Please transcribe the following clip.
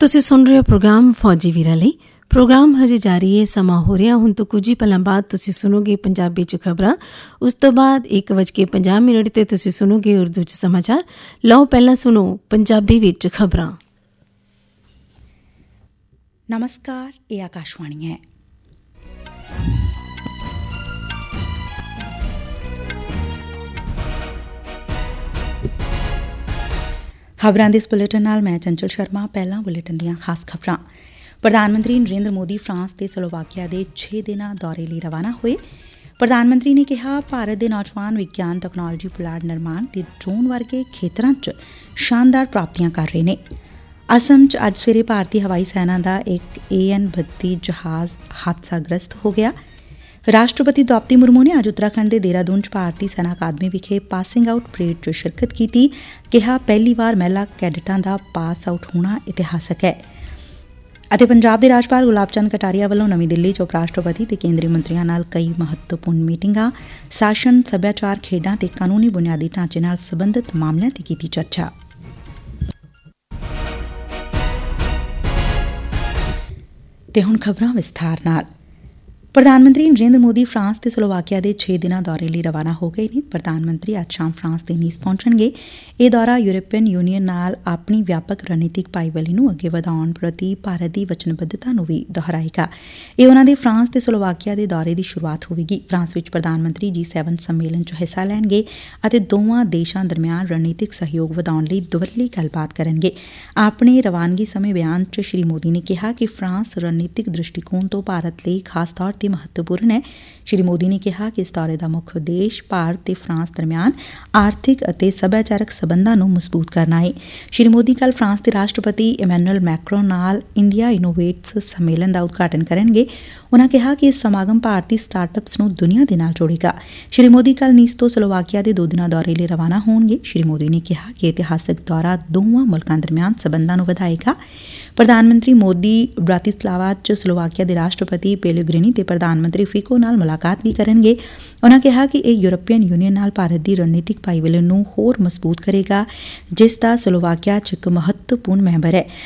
ਤੁਸੀਂ ਸੁਣ ਰਹੇ ਹੋ ਪ੍ਰੋਗਰਾਮ ਫੌਜੀ ਵੀਰਾਂ ਲਈ। ਪ੍ਰੋਗਰਾਮ ਹਜੇ ਜਾਰੀ ਹੈ। ਸਮਾਂ ਹੋ ਰਿਹਾ ਹੁਣ ਤੋਂ ਕੁਝ ਹੀ ਪਲਾਂ ਬਾਅਦ ਤੁਸੀਂ ਸੁਣੋਗੇ ਪੰਜਾਬੀ 'ਚ ਖਬਰਾਂ। ਉਸ ਤੋਂ ਬਾਅਦ 1:50 ਤੇ ਤੁਸੀਂ ਸੁਣੋਗੇ ਉਰਦੂ 'ਚ ਸਮਾਚਾਰ। ਲਓ ਪਹਿਲਾਂ ਸੁਣੋ ਪੰਜਾਬੀ ਵਿੱਚ ਖਬਰਾਂ। ਨਮਸਕਾਰ, ਇਹ ਆਕਾਸ਼ਵਾਣੀ ਹੈ। ਖਬਰਾਂ ਦੇ ਇਸ ਬੁਲੇਟਿਨ ਨਾਲ ਮੈਂ ਚੰਚਲ ਸ਼ਰਮਾ। ਪਹਿਲਾਂ ਬੁਲੇਟਿਨ ਦੀਆਂ ਖਾਸ ਖਬਰਾਂ। ਪ੍ਰਧਾਨ ਮੰਤਰੀ ਨਰਿੰਦਰ ਮੋਦੀ ਫਰਾਂਸ ਤੇ ਸਲੋਵਾਕੀਆ ਦੇ 6 ਦਿਨਾਂ ਦੌਰੇ ਲਈ ਰਵਾਨਾ ਹੋਏ। ਪ੍ਰਧਾਨ ਮੰਤਰੀ ਨੇ ਕਿਹਾ, ਭਾਰਤ ਦੇ ਨੌਜਵਾਨ ਵਿਗਿਆਨ, ਤਕਨਾਲੋਜੀ, ਪੁਲਾੜ ਨਿਰਮਾਣ ਤੇ ਡਰੋਨ ਵਰਗੇ ਖੇਤਰਾਂ 'ਚ ਸ਼ਾਨਦਾਰ ਪ੍ਰਾਪਤੀਆਂ ਕਰ ਰਹੇ ਨੇ। ਅਸਮ 'ਚ ਅੱਜ ਸਵੇਰੇ ਭਾਰਤੀ ਹਵਾਈ ਸੈਨਾ ਦਾ ਇੱਕ AN-32 ਜਹਾਜ਼ ਹਾਦਸਾਗ੍ਰਸਤ ਹੋ ਗਿਆ। ਰਾਸ਼ਟਰਪਤੀ ਦ੍ਰੌਪਦੀ ਮੁਰਮੂ ਨੇ ਅੱਜ ਉੱਤਰਾਖੰਡ ਦੇ ਦੇਹਰਾਦੂਨ 'ਚ ਭਾਰਤੀ ਸੈਨਾ ਅਕਾਦਮੀ ਵਿਖੇ ਪਾਸਿੰਗ ਆਊਟ ਪਰੇਡ 'ਚ ਸ਼ਿਰਕਤ ਕੀਤੀ। ਕਿਹਾ, ਪਹਿਲੀ ਵਾਰ ਮਹਿਲਾ ਕੈਡਿਟਾਂ ਦਾ ਪਾਸ ਆਊਟ ਹੋਣਾ ਇਤਿਹਾਸਕ ਹੈ। ਅਤੇ ਪੰਜਾਬ ਦੇ ਰਾਜਪਾਲ ਗੁਲਾਬ ਚੰਦ ਕਟਾਰੀਆ ਵੱਲੋਂ ਨਵੀਂ ਦਿੱਲੀ 'ਚ ਉਪ ਰਾਸ਼ਟਰਪਤੀ ਤੇ ਕੇਂਦਰੀ ਮੰਤਰੀਆਂ ਨਾਲ ਕਈ ਮਹੱਤਵਪੂਰਨ ਮੀਟਿੰਗਾਂ। ਸ਼ਾਸਨ, ਸੱਭਿਆਚਾਰ, ਖੇਡਾਂ ਤੇ ਕਾਨੂੰਨੀ ਬੁਨਿਆਦੀ ਢਾਂਚੇ ਨਾਲ ਸਬੰਧਤ ਮਾਮਲਿਆਂ ਤੇ ਕੀਤੀ ਚਰਚਾ। ਤੇ ਹੁਣ ਖਬਰਾਂ ਵਿਸਥਾਰ ਨਾਲ। ਪ੍ਰਧਾਨ ਮੰਤਰੀ ਨਰਿੰਦਰ ਮੋਦੀ ਫਰਾਂਸ ਤੇ ਸਲੋਵਾਕੀਆ ਦੇ 6 ਦਿਨਾਂ ਦੌਰੇ ਲਈ ਰਵਾਨਾ ਹੋ ਗਏ ਨੇ। ਪ੍ਰਧਾਨ ਮੰਤਰੀ ਅੱਜ ਸ਼ਾਮ ਫਰਾਂਸ ਦੇ ਨੀਸ ਪਹੁੰਚਣਗੇ। ਇਹ ਦੌਰਾ ਯੂਰਪੀਅਨ ਯੂਨੀਅਨ ਨਾਲ ਆਪਣੀ ਵਿਆਪਕ ਰਣਨੀਤਿਕ ਭਾਈਵਾਲੀ ਨੂੰ ਅੱਗੇ ਵਧਾਉਣ ਪ੍ਰਤੀ ਭਾਰਤ ਦੀ ਵਚਨਬੱਧਤਾ ਨੂੰ ਵੀ ਦੁਹਰਾਏਗਾ। ਇਹ ਉਨ੍ਹਾਂ ਦੇ ਫਰਾਂਸ ਤੇ ਸਲੋਵਾਕੀਆ ਦੇ ਦੌਰੇ ਦੀ ਸ਼ੁਰੂਆਤ ਹੋਵੇਗੀ। ਫਰਾਂਸ ਵਿੱਚ ਪ੍ਰਧਾਨ ਮੰਤਰੀ G7 ਸੰਮੇਲਨ 'ਚ ਹਿੱਸਾ ਲੈਣਗੇ ਅਤੇ ਦੋਵਾਂ ਦੇਸ਼ਾਂ ਦਰਮਿਆਨ ਰਣਨੀਤਿਕ ਸਹਿਯੋਗ ਵਧਾਉਣ ਲਈ ਦੁਵੱਲੀ ਗੱਲਬਾਤ ਕਰਨਗੇ। ਆਪਣੇ ਰਵਾਨਗੀ ਸਮੇਂ ਬਿਆਨ 'ਚ ਸ੍ਰੀ ਮੋਦੀ ਨੇ ਕਿਹਾ ਕਿ ਫਰਾਂਸ ਰਣਨੀਤਿਕ ਦ੍ਰਿਸ਼ਟੀਕੋਣ ਤੋਂ ਭਾਰਤ ਲਈ ਖਾਸ ਤੌਰ ਤੇ ਮਹੱਤਵਪੂਰਨ ਹੈ। ਸ੍ਰੀ ਮੋਦੀ ਨੇ ਕਿਹਾ ਕਿ ਇਸ ਦੌਰੇ ਦਾ ਮੁੱਖ ਉਦੇਸ਼ ਭਾਰਤ ਤੇ ਫਰਾਂਸ ਦਰਮਿਆਨ ਆਰਥਿਕ ਅਤੇ ਸੱਭਿਆਚਾਰਕ ਸਬੰਧਾਂ ਨੂੰ ਮਜ਼ਬੂਤ ਕਰਨਾ ਹੈ। ਸ੍ਰੀ ਮੋਦੀ ਕੱਲ੍ਹ ਫਰਾਂਸ ਦੇ ਰਾਸ਼ਟਰਪਤੀ ਇਮੈਨੂਅਲ ਮੈਕਰੋਨ ਨਾਲ ਇੰਡੀਆ ਇਨੋਵੇਟਸ ਸੰਮੇਲਨ ਦਾ ਉਦਘਾਟਨ ਕਰਨਗੇ। ਉਨ੍ਹਾਂ ਕਿਹਾ ਕਿ ਇਹ ਸਮਾਗਮ ਭਾਰਤੀ ਸਟਾਰਟਅਪਸ ਨੂੰ ਦੁਨੀਆ ਦੇ ਨਾਲ ਜੋੜੇਗਾ। ਸ੍ਰੀ ਮੋਦੀ ਕੱਲ੍ਹ ਨੀਸ ਤੋਂ ਸਲੋਵਾਕੀਆ ਦੇ 2 ਦਿਨਾਂ ਦੌਰੇ ਲਈ ਰਵਾਨਾ ਹੋਣਗੇ। ਸ੍ਰੀ ਮੋਦੀ ਨੇ ਕਿਹਾ ਕਿ ਇਤਿਹਾਸਕ ਦੌਰਾ ਦੋਵਾਂ ਮੁਲਕਾਂ ਦਰਮਿਆਨ ਸਬੰਧਾਂ ਨੂੰ ਵਧਾਏਗਾ। ਪ੍ਰਧਾਨ ਮੰਤਰੀ ਮੋਦੀ ਬ੍ਰਾਤਿਸਲਾਵਾ 'ਚ ਸਲੋਵਾਕੀਆ ਦੇ ਰਾਸ਼ਟਰਪਤੀ ਪੇਲੇਗ੍ਰਿਨੀ ਤੇ ਪ੍ਰਧਾਨ ਮੰਤਰੀ ਫਿਕੋ ਨਾਲ ਮੁਲਾਕਾਤ ਵੀ ਕਰਨਗੇ। ਉਨ੍ਹਾਂ ਕਿਹਾ ਕਿ ਇਹ ਯੂਰਪੀਅਨ ਯੂਨੀਅਨ ਨਾਲ ਭਾਰਤ ਦੀ ਰਣਨੀਤਿਕ ਭਾਈਵਾਲੀ ਨੂੰ ਹੋਰ ਮਜ਼ਬੂਤ ਕਰੇਗਾ, ਜਿਸ ਦਾ ਸਲੋਵਾਕੀਆ 'ਚ ਇੱਕ ਮਹੱਤਵਪੂਰਨ ਮੈਂਬਰ ਹੈ।